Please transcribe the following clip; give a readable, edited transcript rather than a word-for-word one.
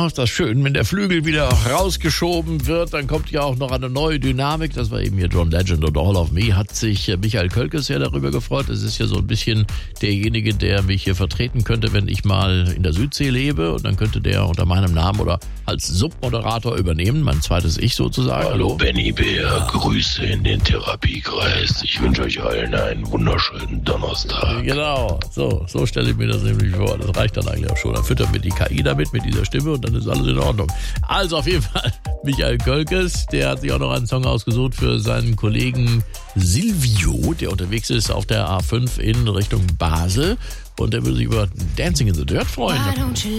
ist das schön, wenn der Flügel wieder rausgeschoben wird, dann kommt ja auch noch eine neue Dynamik. Das war eben hier John Legend und All of Me. Hat sich Michael Kölkes sehr darüber gefreut. Das ist ja so ein bisschen derjenige, der mich hier vertreten könnte, wenn ich mal in der Südsee lebe. Und dann könnte der unter meinem Namen oder als Submoderator übernehmen, mein zweites Ich sozusagen. Hallo Benny Bär, Grüße in den Therapiekreis. Ich wünsche euch allen einen wunderschönen Donnerstag. Genau, so stelle ich mir das nämlich vor. Das reicht dann eigentlich auch schon. Dann füttert mir die KI damit mit dieser Stimme und dann ist alles in Ordnung. Also auf jeden Fall Michael Kölkes, der hat sich auch noch einen Song ausgesucht für seinen Kollegen Silvio, der unterwegs ist auf der A5 in Richtung Basel und der würde sich über Dancing in the Dirt freuen.